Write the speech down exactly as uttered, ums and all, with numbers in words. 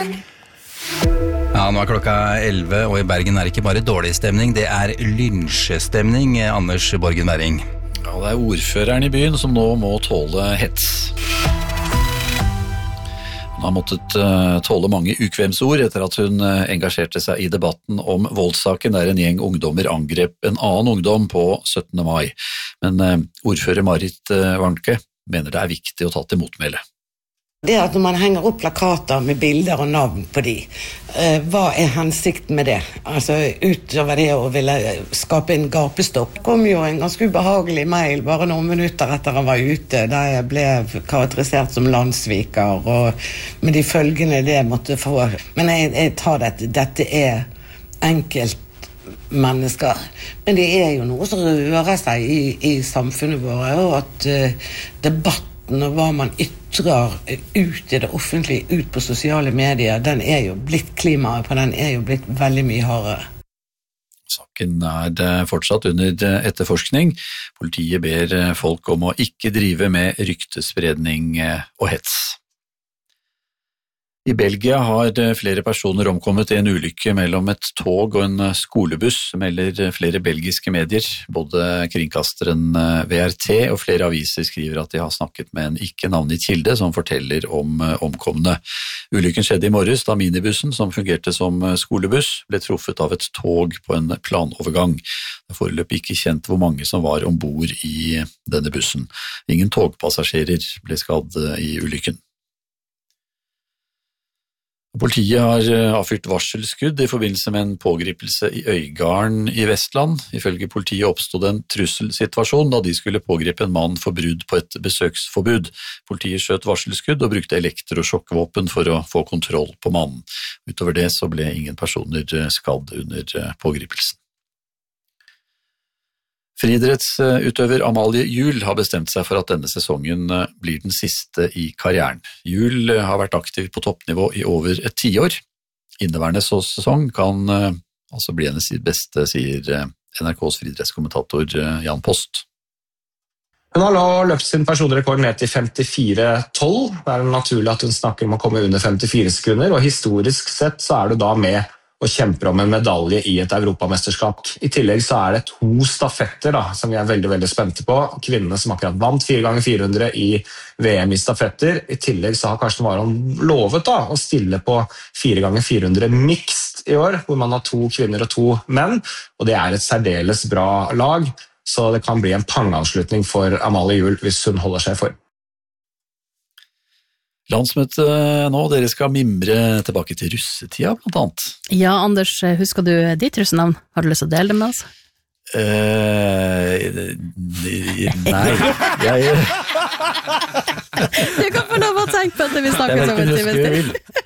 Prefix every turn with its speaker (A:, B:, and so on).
A: Ja, nå er klokka elleve, og i Bergen er det ikke bare dårlig stemning, det er lynsjestemning, Anders Borgen Werring.
B: Ja, det er ordføreren i byen som nå må tåle hets. Hun har måttet uh, tåle mange ukvemsord etter at hun uh, engasjerte seg i debatten om voldssaken der en gjeng ungdommer angrep en annen ungdom på syttende mai. Men uh, ordfører Marit uh, Warnke mener det er viktig å ta til motmæle.
C: Det at når man henger opp plakater med bilder og navn på de, eh, hva er hensikten med det? Altså utover det å ville skape en gapestopp. Det kom jo en ganske ubehagelig mail bare noen minutter etter han var ute, der jeg ble karakterisert som landssviker, og med de følgene det måtte få. Men jeg, jeg tar det, dette er enkelt mennesker, men det er jo noe som rører seg i, i samfunnet vårt, og at uh, debatten og hva man ytrer ut i det offentlige, ut på sosiale medier, den er jo blitt klimaet på, den er jo blitt veldig mye hardere.
B: Saken er fortsatt under etterforskning. Politiet ber folk om å ikke drive med ryktespredning og hets. I Belgia har flere personer omkommet i en ulykke mellom et tog og en skolebuss, melder flere belgiske medier. Både kringkasteren V R T og flere aviser skriver at de har snakket med en ikke navngitt kilde som forteller om omkomne. Ulykken skjedde i morges da minibussen, som fungerte som skolebuss, ble truffet av et tog på en planovergang. Det er foreløpig ikke kjent hvor mange som var ombord i denne bussen. Ingen togpassasjerer ble skadd i ulykken. Politiet har avfyrt varselskudd i forbindelse med en pågripelse i Øygarden i Vestland. Ifølge politiet oppstod en trusselsituasjon da de skulle pågripe en mann for brudd på et besøksforbud. Politiet skjøt varselskudd og brukte elektrosjokkvåpen for å få kontroll på mannen. Utover det så ble ingen personer skadd under pågripelsen. Friidrettsutøver Amalie Juel har bestemt seg for at denne sesongen blir den siste i karrieren. Juel har vært aktiv på toppnivå i over et tiår. Inneværende sesong kan altså bli hennes beste, sier N R K's friidrettskommentator Jan Post.
D: Hun har nå løpt sin personrekord ned til femtifire tolv. Det er naturlig at hun snakker om å komme under femtifire sekunder, og historisk sett så er du da med og kjemper om en medalje i et europamesterskap. I tillegg så er det to stafetter da, som vi er veldig, veldig spente på. Kvinnene som akkurat vant fire ganger fire hundre i V M i stafetter. I tillegg så har Karsten Warholm lovet da, å stille på fire ganger fire hundre mixed i år, hvor man har to kvinner og to menn, og det er et særdeles bra lag, så det kan bli en pangavslutning for Amalie Juel hvis hun holder seg for.
B: Landsmøte nå, dere skal mimre tilbake til russetida, blant annet.
E: Ja, Anders, husker du ditt russenavn? Har du lyst til å dele det med oss?
B: Uh, nei, jeg...
E: Du kan få lov å tenke på at vi snakker som en time.